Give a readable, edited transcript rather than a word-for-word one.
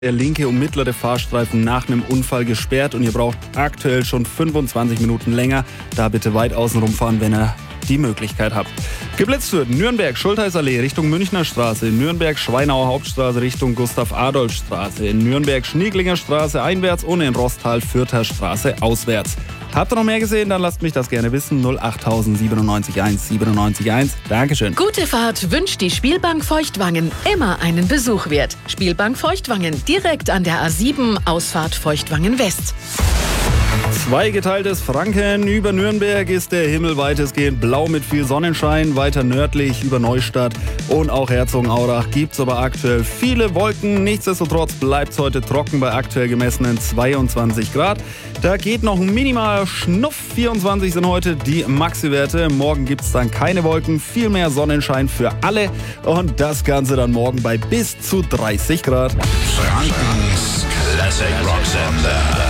Der linke und mittlere Fahrstreifen nach einem Unfall gesperrt und ihr braucht aktuell schon 25 Minuten länger. Da bitte weit außen rumfahren, wenn ihr die Möglichkeit habt. Geblitzt wird Nürnberg, Schultheißallee Richtung Münchner Straße, Nürnberg, Schweinauer Hauptstraße Richtung Gustav-Adolf-Straße, in Nürnberg, Schnieglinger Straße einwärts und in Rostal, Fürther Straße auswärts. Habt ihr noch mehr gesehen? Dann lasst mich das gerne wissen. 08000 97 1 97 1. Dankeschön. Gute Fahrt wünscht die Spielbank Feuchtwangen. Immer einen Besuch wert. Spielbank Feuchtwangen, direkt an der A7, Ausfahrt Feuchtwangen West. Zweigeteiltes Franken. Über Nürnberg ist der Himmel weitestgehend blau mit viel Sonnenschein. Weiter nördlich über Neustadt und auch Herzogenaurach gibt es aber aktuell viele Wolken. Nichtsdestotrotz bleibt es heute trocken bei aktuell gemessenen 22 Grad. Da geht noch ein minimaler Schnuff. 24 sind heute die Maxi-Werte. Morgen gibt es dann keine Wolken, viel mehr Sonnenschein für alle. Und das Ganze dann morgen bei bis zu 30 Grad. Frankens Classic Rock Sender.